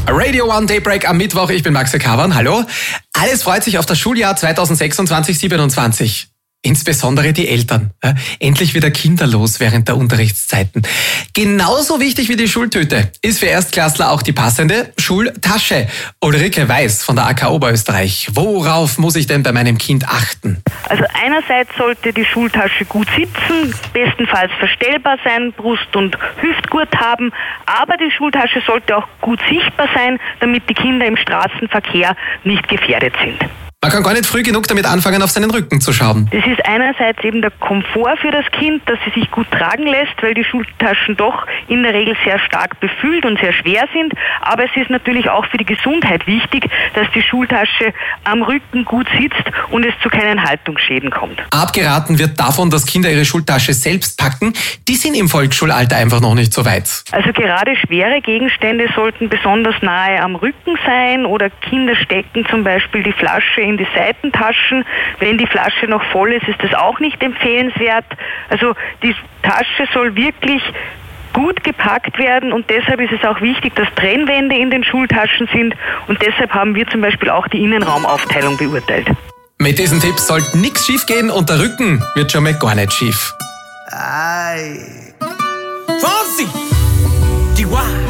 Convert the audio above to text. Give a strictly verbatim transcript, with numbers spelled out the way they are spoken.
Radio One Daybreak am Mittwoch. Ich bin Max Kavan. Hallo. Alles freut sich auf das Schuljahr zweitausendsechsundzwanzig siebenundzwanzig. Insbesondere die Eltern. Äh, endlich wieder kinderlos während der Unterrichtszeiten. Genauso wichtig wie die Schultüte ist für Erstklässler auch die passende Schultasche. Ulrike Weiß von der A K Oberösterreich. Worauf muss ich denn bei meinem Kind achten? Also einerseits sollte die Schultasche gut sitzen, bestenfalls verstellbar sein, Brust- und Hüftgurt haben, aber die Schultasche sollte auch gut sichtbar sein, damit die Kinder im Straßenverkehr nicht gefährdet sind. Man kann gar nicht früh genug damit anfangen, auf seinen Rücken zu schauen. Das ist einerseits eben der Komfort für das Kind, dass sie sich gut tragen lässt, weil die Schultaschen doch in der Regel sehr stark befüllt und sehr schwer sind. Aber es ist natürlich auch für die Gesundheit wichtig, dass die Schultasche am Rücken gut sitzt und es zu keinen Haltungsschäden kommt. Abgeraten wird davon, dass Kinder ihre Schultasche selbst packen. Die sind im Volksschulalter einfach noch nicht so weit. Also gerade schwere Gegenstände sollten besonders nahe am Rücken sein oder Kinder stecken zum Beispiel die Flasche in die Seitentaschen. Wenn die Flasche noch voll ist, ist das auch nicht empfehlenswert. Also die Tasche soll wirklich gut gepackt werden und deshalb ist es auch wichtig, dass Trennwände in den Schultaschen sind und deshalb haben wir zum Beispiel auch die Innenraumaufteilung beurteilt. Mit diesen Tipps sollte nichts schief gehen und der Rücken wird schon mal gar nicht schief. Ay. Fonsi! Chihuahua!